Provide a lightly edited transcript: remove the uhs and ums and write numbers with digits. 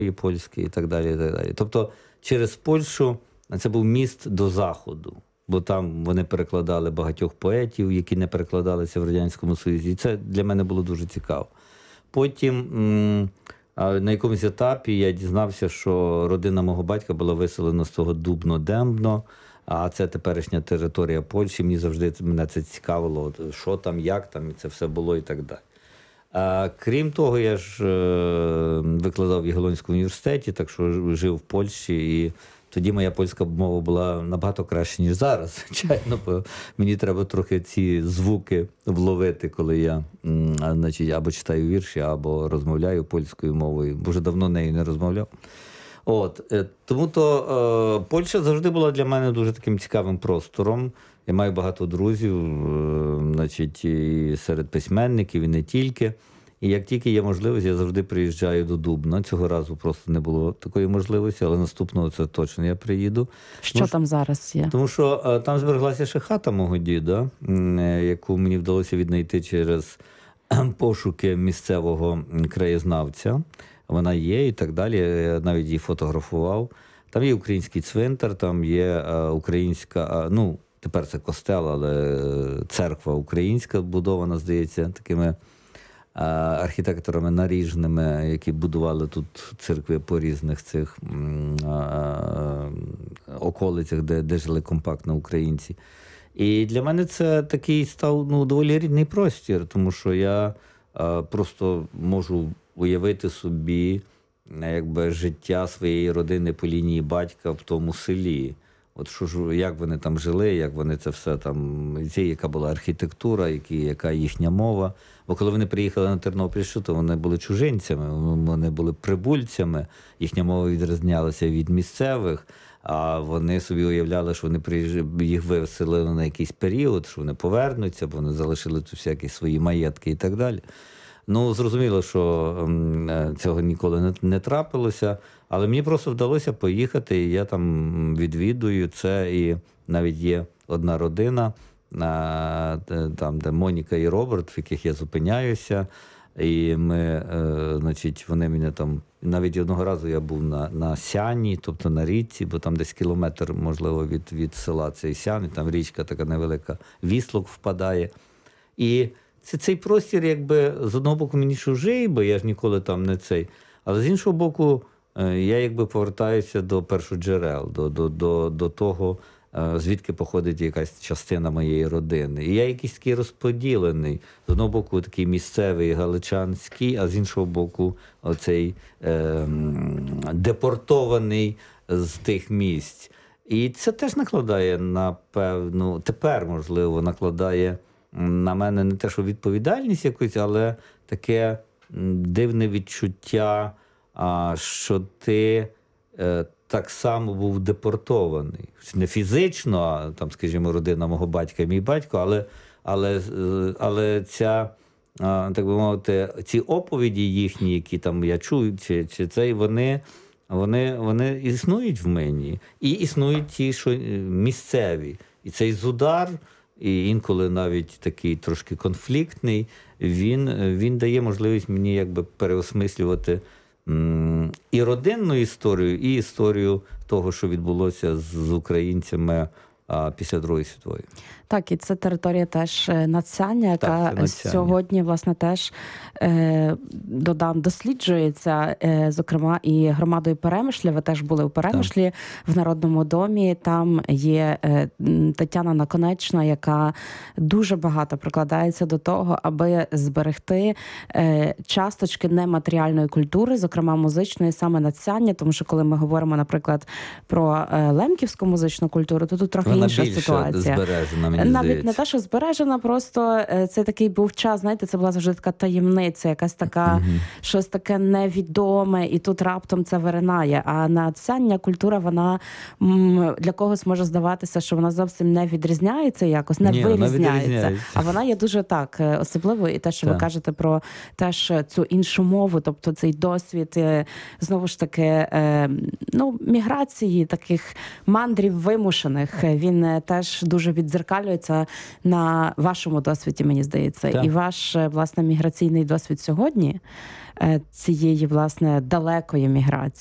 і польський і так далі, і так далі. Тобто через Польщу це був міст до Заходу, бо там вони перекладали багатьох поетів, які не перекладалися в Радянському Союзі. І це для мене було дуже цікаво. Потім на якомусь етапі я дізнався, що родина мого батька була виселена з того Дубно-Дембно, а це теперішня територія Польщі. Мені завжди мене це цікавило, що там, як там, і це все було і так далі. Крім того, я ж викладав в Ягелонському університеті, так що жив в Польщі, і тоді моя польська мова була набагато краще, ніж зараз. Звичайно, бо мені треба трохи ці звуки вловити, коли я або читаю вірші, або розмовляю польською мовою, бо вже давно нею не розмовляв. Тому-то Польща завжди була для мене дуже таким цікавим простором. Я маю багато друзів, і серед письменників, і не тільки. І як тільки є можливість, я завжди приїжджаю до Дубна. Цього разу просто не було такої можливості, але наступного це точно я приїду. Що там зараз є? Тому що там збереглася ще хата мого діда, яку мені вдалося віднайти через пошуки місцевого краєзнавця. Вона є і так далі, я навіть її фотографував. Там є український цвинтар, там є українська, тепер це костел, але церква українська будована, здається, такими архітекторами наріжними, які будували тут церкви по різних цих околицях, де жили компактно українці. І для мене це такий став доволі рідний простір, тому що я просто можу уявити собі життя своєї родини по лінії батька в тому селі. Як вони там жили, як вони це все там, яка була архітектура, яка їхня мова. Бо коли вони приїхали на Тернопільщину, то вони були чужинцями, вони були прибульцями, їхня мова відрізнялася від місцевих, а вони собі уявляли, що вони їх виселили на якийсь період, що вони повернуться, бо вони залишили тут всякі свої маєтки і так далі. Зрозуміло, що цього ніколи не трапилося, але мені просто вдалося поїхати, і я там відвідую це, і навіть є одна родина, там, де Моніка і Роберт, в яких я зупиняюся, і вони мене там, навіть одного разу я був на Сяні, тобто на річці, бо там десь кілометр, можливо, від села цей Сян, і там річка така невелика, Віслок впадає. І цей простір, з одного боку, мені чужий, бо я ж ніколи там не цей. Але з іншого боку, я повертаюся до першоджерел, до того, звідки походить якась частина моєї родини. І я якийсь такий розподілений. З одного боку, такий місцевий, галичанський, а з іншого боку, оцей депортований з тих місць. І це теж накладає, напевно, тепер, можливо, накладає на мене не те, що відповідальність якусь, але таке дивне відчуття, що ти так само був депортований. Не фізично, а там, скажімо, родина мого батька і мій батько, але ця, так би мовити, ці оповіді їхні, які там я чую, чи цей, вони існують в мені. І існують ті, що місцеві. І цей Зудар, і інколи навіть такий трошки конфліктний, він дає можливість мені переосмислювати і родинну історію, і історію того, що відбулося з українцями після Другої світової. Так, і це територія теж Надсяння, яка сьогодні, власне, теж, додам, досліджується, зокрема, і громадою Перемишля. Ви теж були у Перемишлі, в Народному домі. Там є Тетяна Наконечна, яка дуже багато прикладається до того, аби зберегти часточки нематеріальної культури, зокрема музичної, саме Надсяння. Тому що коли ми говоримо, наприклад, про лемківську музичну культуру, то тут трохи інша ситуація. Збережена, навіть не те, що збережена, просто це такий був час, знаєте, це була завжди така таємниця, якась така, щось таке невідоме, і тут раптом це виринає. А Надсяння культура, вона для когось може здаватися, що вона зовсім не відрізняється якось, не вирізняється. А вона є дуже так особливою. І те, що ви кажете про теж цю іншу мову, тобто цей досвід, знову ж таки, міграції, таких мандрів вимушених він теж дуже віддзеркалюється на вашому досвіді, мені здається. Так. І ваш, власне, міграційний досвід сьогодні цієї, власне, далекої міграції,